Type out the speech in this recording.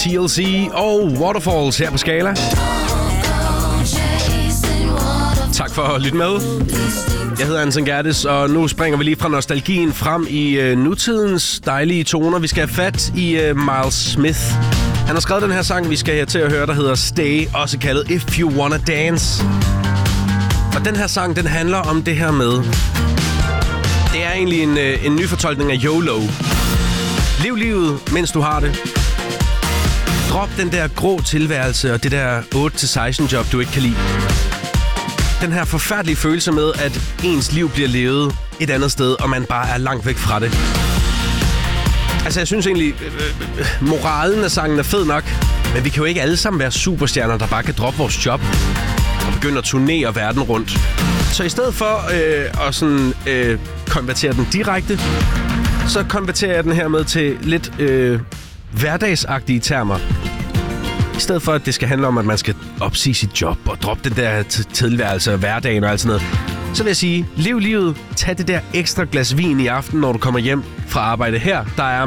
TLC og Waterfalls her på Skala. Tak for at lytte med. Jeg hedder Anton Gerdes, og nu springer vi lige fra nostalgien frem i nutidens dejlige toner. Vi skal have fat i Miles Smith. Han har skrevet den her sang, vi skal her til at høre, der hedder Stay, også kaldet If You Wanna Dance. Og den her sang, den handler om det her med... Det er egentlig en ny fortolkning af YOLO. Lev livet, mens du har det. Drop den der grå tilværelse og det der 8-16 job, du ikke kan lide. Den her forfærdelige følelse med, at ens liv bliver levet et andet sted, og man bare er langt væk fra det. Altså, jeg synes egentlig, moralen af sangen er fed nok, men vi kan jo ikke alle sammen være superstjerner, der bare kan droppe vores job og begynde at turnere verden rundt. Så i stedet for at sådan, konvertere den direkte, så konverterer jeg den her med til lidt hverdagsagtige termer. I stedet for, at det skal handle om, at man skal opsige sit job og droppe den der tilværelse og hverdagen og alt sådan noget, så vil jeg sige, lev livet, tag det der ekstra glas vin i aften, når du kommer hjem fra arbejde her. Der er